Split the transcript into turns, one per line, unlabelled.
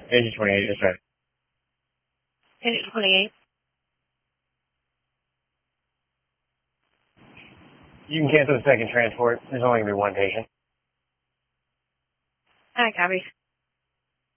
Agent 28, that's right.
Agent 28.
You can cancel the second transport. There's only going to be one patient.
Hi, copy.